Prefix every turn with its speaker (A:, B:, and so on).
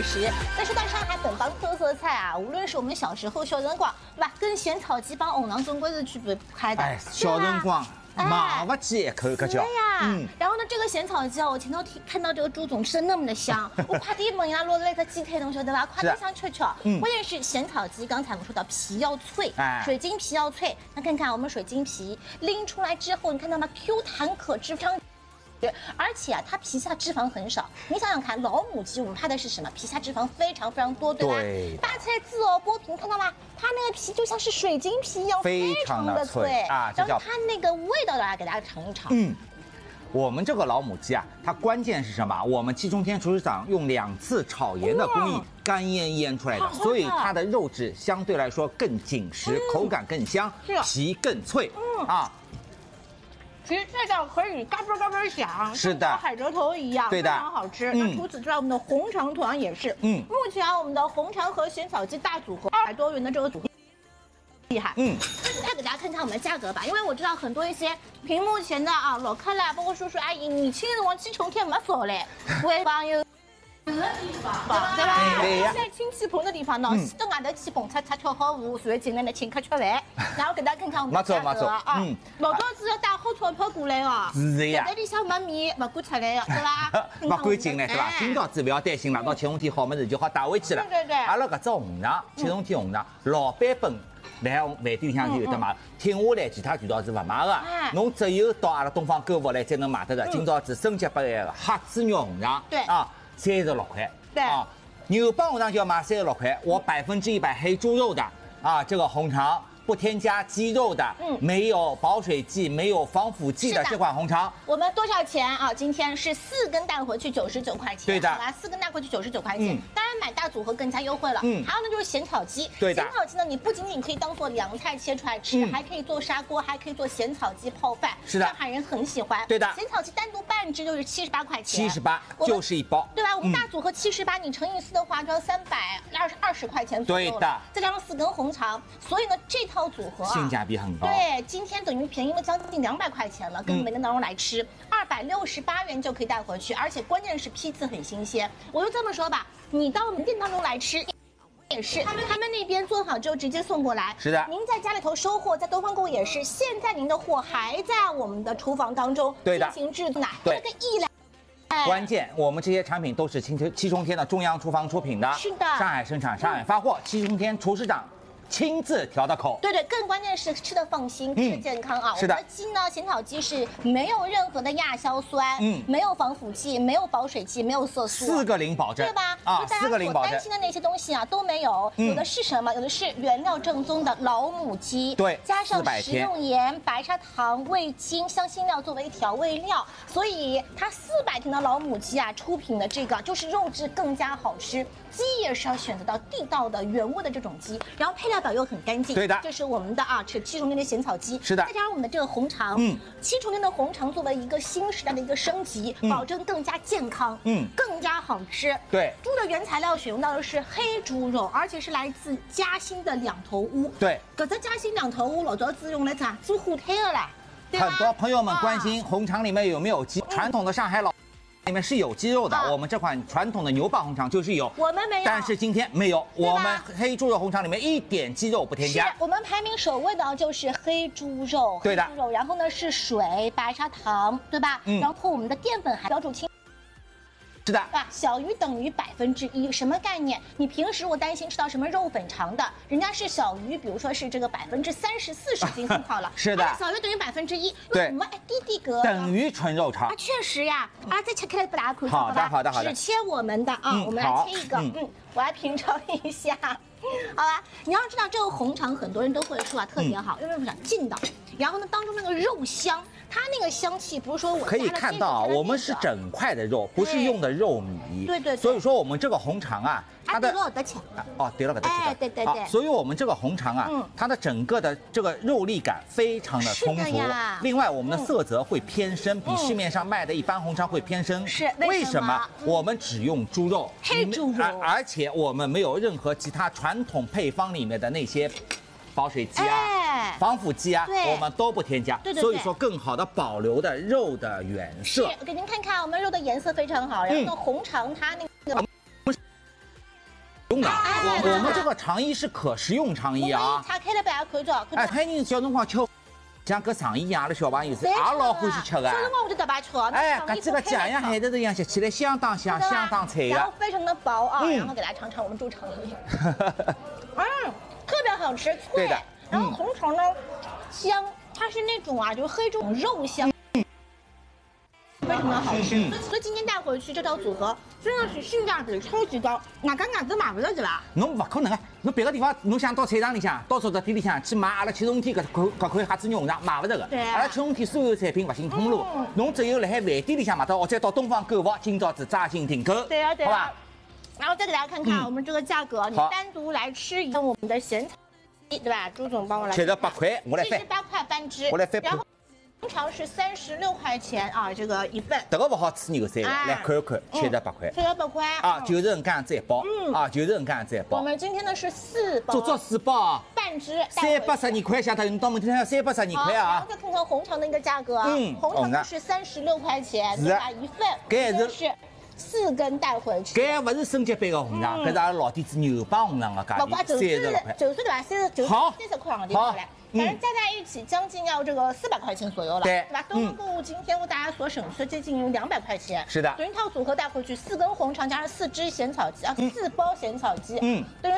A: 食。但说到上海本帮特色菜啊，无论是我们小时候小辰光，对吧？跟咸炒鸡帮红肠总归是区别开的。
B: 哎，小辰光买不起一口，搿叫。
A: 对呀。然后呢，这个咸炒鸡啊，我前头看到这个朱总吃的那么的香，我快点问呀，落了一个鸡腿，侬晓得吧？快点想吃吃。关键是咸炒鸡，刚才我们说到皮要脆，水晶皮要脆。那看看我们水晶皮拎出来之后，你看到吗 ？Q 弹可脂肪。而且啊，它皮下脂肪很少。你想想看，老母鸡我们怕的是什么？皮下脂肪非常非常多，对吧？
B: 对。
A: 大菜籽哦，剥皮看到吗？它那个皮就像是水晶皮一样，非常的脆啊。然后它那个味道来给大家尝一尝。
B: 我们这个老母鸡啊，它关键是什么？我们七重天厨师长用2次炒盐的工艺干腌出来的，所以它的肉质相对来说更紧实，口感更香，皮更脆啊。
A: 其实这道可以嘎嘣嘎嘣响，
B: 是的，
A: 像海蜇头一样，
B: 对的，
A: 非常好吃。那除此之外，我们的红肠同样也是。目前我们的红肠和咸炒鸡大组合200多元的这个组合。厉害，再给大家看看我们的价格吧，因为我知道很多一些屏幕前的啊老客啦，包括叔叔阿姨，年轻的辰光七重天没少嘞，为朋友。对吧？在亲戚朋友的地方呢，先到外头去蹦擦擦跳好舞，随后进来呢请客吃饭，然后给大家看看我们的价格啊。老早子要带好钞票过来哦，
B: 是呀，
A: 在里向没面不赶出来的，对吧？
B: 不赶进来是吧？今朝子不要担心了，到七重天好么子就好带回去了。
A: 对。
B: 阿拉搿只红肠，七重天红肠，老版本来饭店里向就有得卖，停下来其他渠道是不卖的。侬只有到阿拉东方购物来才能买得着。今朝子升级版的黑猪肉红肠，对啊，36块。对啊，牛蒡红肠就要卖36块，我100%黑猪肉的啊，这个红肠不添加鸡肉的，没有保水剂、没有防腐剂的这款红肠，我们多少钱啊？今天是4根带回去99块钱，对的，好吧，4根带回去99块钱。当然买大组合更加优惠了。还有呢就是咸炒鸡，对的，咸炒鸡呢你不仅仅可以当做凉菜切出来吃，还可以做砂锅，还可以做咸炒鸡泡饭，是的，上海人很喜欢。对的，咸炒鸡单独半只就是78块钱，78就是一包，对吧？我们大组合78，你乘以4的话就要320块钱左右，对的，再加上4根红肠，所以呢这套组合性价比很高。对，今天等于便宜了将近200块钱了，跟每天当中来吃，268元就可以带回去，而且关键是批次很新鲜。我就这么说吧，你到门店当中来吃。也是，他们那边做好之后直接送过来。是的，您在家里头收货，在东方购物也是。现在您的货还在我们的厨房当中进行制作，对，跟一来。关键，我们这些产品都是七重天的中央厨房出品的，是的，上海生产，上海发货，七重天厨师长亲自调的口。对，更关键是吃的放心，吃健康啊。是的，我们的鸡呢，咸炒鸡是没有任何的亚硝酸，没有防腐剂，没有保水剂，没有色素，4个零保证，对吧？啊，4个零保证。担心的那些东西啊都没有，有的是什么？有的是原料正宗的老母鸡，对，加上食用盐、白砂糖、味精、香辛料作为调味料，所以它400天的老母鸡啊出品的这个就是肉质更加好吃。鸡也是要选择到地道的原味的这种鸡，然后配料表又很干净。对的，这是我们的七重天的咸炒鸡。是的，再加上我们的这个红肠，七重天的红肠作为一个新时代的一个升级，保证更加健康，更加好吃。对，猪的原材料选用到的是黑猪肉，而且是来自嘉兴的2头乌。对，搿只嘉兴2头乌老早子用来咋做火腿的啦。很多朋友们关心红肠里面有没有鸡，传统的上海老。里面是有鸡肉的，我们这款传统的牛蒡红肠就是有，我们没有，但是今天没有，我们黑猪肉红肠里面一点鸡肉不添加。我们排名首位的就是黑猪肉，对的，黑猪肉，然后呢是水、白砂糖，对吧？然后我们的淀粉还标注清。是的，小于等于1%，什么概念？你平时我担心吃到什么肉粉肠的，人家是小于，比如说是这个30%、40%进行好了。是的，小于等于1%，对，我们低格等于纯肉肠。确实呀，再切开来给大家看，好吧？好的。只切我们的啊，我们来切一个，我来品尝一下，好吧？你要知道这个红肠很多人都会说特别好，因为什么？劲道，然后呢当中那个肉香。它那个香气不是说我可以看到，我们是整块的肉，不是用的肉糜。对。所以说我们这个红肠啊，它的对了，对。所以我们这个红肠啊，它的整个的这个肉粒感非常的充足。另外，我们的色泽会偏深，比市面上卖的一般红肠会偏深。是为什么？我们只用猪肉，黑猪肉，而且我们没有任何其他传统配方里面的那些。保水剂啊，防腐剂啊，我们都不添加，所以说更好的保留的肉的原色。是，我给您看看，我们肉的颜色非常好，然后呢，红肠它那个用的。我们这个肠衣是可食用肠衣啊。
A: 拆开了把它看着。
B: 哎，他人小辰光吃，像搿肠衣一样的小朋友是也老欢喜吃的。
A: 小辰光我就特别吃。
B: 哎，搿这个酱样海头这样吃起来相当香，相当脆的。
A: 然后非常的薄啊，然后给大家尝尝我们猪肠衣。特别好吃，脆。
B: 对的。
A: 然后红肠呢，香，它是那种啊，就是黑猪肉香。非常的好吃，所以今天带回去这套组合真的是性价比超级高，外加外头买不到对吧？
B: 侬不可能啊！侬别个地方侬想到菜场里向，到超市店里向去买阿拉七重天搿款虾子肉肠买不着的。
A: 对。
B: 阿拉七重天所有产品不行通路，侬只有辣海饭店里向买到，或者到东方购物今朝子抓紧订购。
A: 对啊，对啊。
B: 好吧。
A: 然后再给大家看看我们这个价格，你单独来吃一份我们的咸菜，对吧？朱总帮我来。
B: 78块，我来翻。
A: 78块半只。
B: 我来翻。
A: 然后。通常是36块钱啊，这个一份。
B: 这个不好吃牛三，来看一看，78块。
A: 78块
B: 啊，就是这样子一包。啊，就是这样子一包。
A: 我们今天的是4包。
B: 足足4包。
A: 半只。
B: 312块，下头你到门天还要312块啊。
A: 然后再看看红肠的一个价格，红肠是36块钱，对吧？一份。
B: 搿
A: 是4根带回去。
B: 搿不是升级版的红肠，搿是阿拉老底子牛帮红肠的价钿，36块。
A: 90对吧？30块行钿下来。反正加在一起将近要这个400块钱左右了，对吧？东方购物今天为大家所省吃接近有200块钱，
B: 是的。
A: 等于一套组合带回去4根红肠加上4只咸草鸡啊，4包咸草鸡，等于